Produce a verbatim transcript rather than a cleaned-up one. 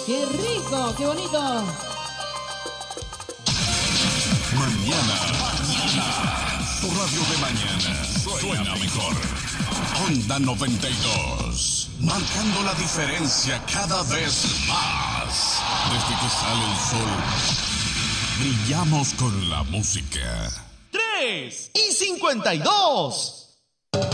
¡Qué rico! ¡Qué bonito! Mañana, mañana, tu radio de mañana suena mejor. Onda noventa y dos, marcando la diferencia cada vez más. Desde que sale el sol, brillamos con la música. tres y cincuenta y dos.